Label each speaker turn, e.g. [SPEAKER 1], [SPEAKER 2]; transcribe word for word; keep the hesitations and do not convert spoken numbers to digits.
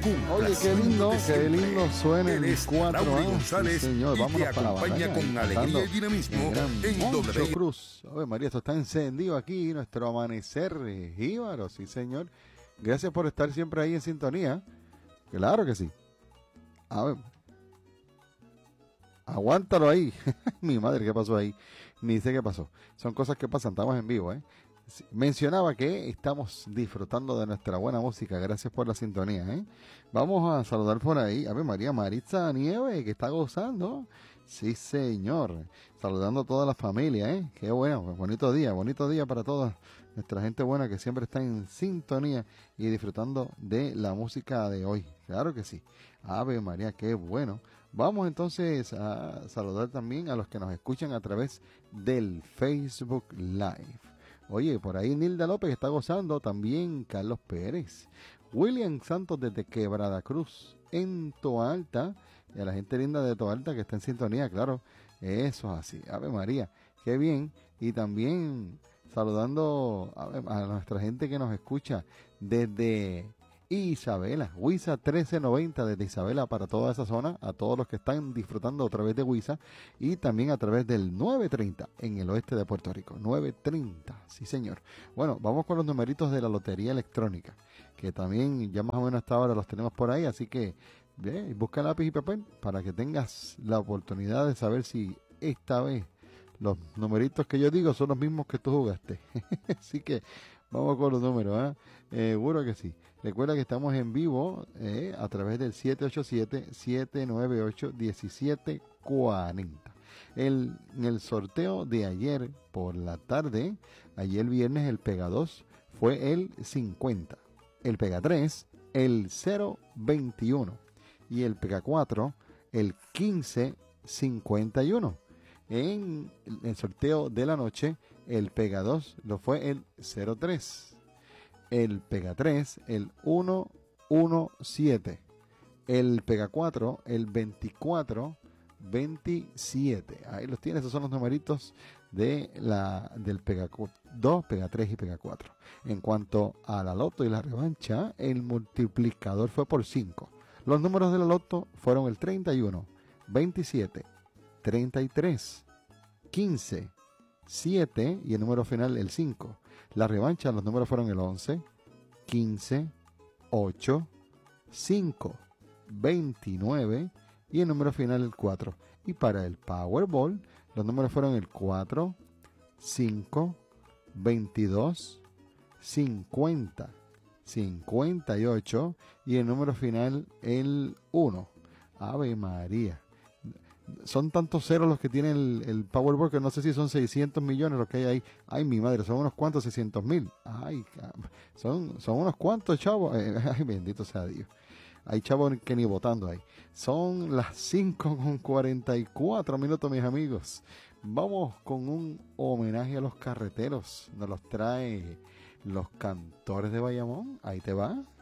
[SPEAKER 1] Oye, qué lindo, qué lindo suena el cuatro
[SPEAKER 2] Raúl
[SPEAKER 1] A.
[SPEAKER 2] González,
[SPEAKER 1] Sí, señor,
[SPEAKER 2] y
[SPEAKER 1] vámonos
[SPEAKER 2] te
[SPEAKER 1] para la
[SPEAKER 2] acompaña
[SPEAKER 1] batalla,
[SPEAKER 2] con
[SPEAKER 1] cantando
[SPEAKER 2] alegría y dinamismo
[SPEAKER 1] el gran
[SPEAKER 2] en
[SPEAKER 1] Moncho
[SPEAKER 2] W.
[SPEAKER 1] Cruz. Oye, María, esto está encendido aquí, nuestro amanecer eh, jíbaro, sí, señor. Gracias por estar siempre ahí en sintonía. Claro que sí. A ver, aguántalo ahí. Mi madre, ¿qué pasó ahí? Ni sé qué pasó. Son cosas que pasan, estamos en vivo, ¿eh? Sí, mencionaba que estamos disfrutando de nuestra buena música. Gracias por la sintonía, ¿eh? Vamos a saludar por ahí. A ver, María Maritza Nieve, que está gozando. Sí, señor. Saludando a toda la familia, ¿eh? Qué bueno, pues bonito día, bonito día para toda nuestra gente buena que siempre está en sintonía y disfrutando de la música de hoy. Claro que sí. Ave María, qué bueno. Vamos entonces a saludar también a los que nos escuchan a través del Facebook Live. Oye, por ahí Nilda López está gozando, también Carlos Pérez, William Santos desde Quebrada Cruz, en Toalta, y a la gente linda de Toalta que está en sintonía, claro, eso es así. Ave María, qué bien. Y también saludando a, a nuestra gente que nos escucha desde Isabela, Huiza trece noventa desde Isabela para toda esa zona, a todos los que están disfrutando a través de Huiza y también a través del nueve treinta en el oeste de Puerto Rico, nueve treinta, sí señor. Bueno, vamos con los numeritos de la lotería electrónica, que también ya más o menos hasta ahora los tenemos por ahí, así que bien, busca lápiz y papel para que tengas la oportunidad de saber si esta vez los numeritos que yo digo son los mismos que tú jugaste. Así que vamos con los números, ¿eh? Eh, seguro que sí. Recuerda que estamos en vivo eh, a través del siete ocho siete, siete nueve ocho, uno siete cuatro cero. El, en el sorteo de ayer por la tarde, ayer viernes, el Pega dos fue el cincuenta. El Pega tres, el cero veintiuno. Y el Pega cuatro, el quince cincuenta y uno. En el sorteo de la noche, el Pega dos lo fue el cero tres. El Pega tres, el ciento diecisiete. El Pega cuatro, el veinticuatro veintisiete. Ahí los tienes, esos son los numeritos de la, del Pega dos, Pega tres y Pega cuatro. En cuanto a la loto y la revancha, el multiplicador fue por cinco. Los números de la loto fueron el treinta y uno, veintisiete, treinta y tres, quince, siete y el número final el cinco. La revancha, los números fueron el once, quince, ocho, cinco, veintinueve y el número final el cuatro. Y para el Powerball, los números fueron el cuatro, cinco, veintidós, cincuenta, cincuenta y ocho y el número final el uno. Ave María. Son tantos ceros los que tiene el, el Powerball que no sé si son seiscientos millones los que hay ahí. Ay, mi madre, son unos cuantos seiscientos mil. Ay, son, son unos cuantos chavos. Ay, bendito sea Dios. Hay chavos que ni votando ahí. Son las cinco con cuarenta y cuatro minutos, mis amigos. Vamos con un homenaje a los carreteros. Nos los trae los Cantores de Bayamón. Ahí te va.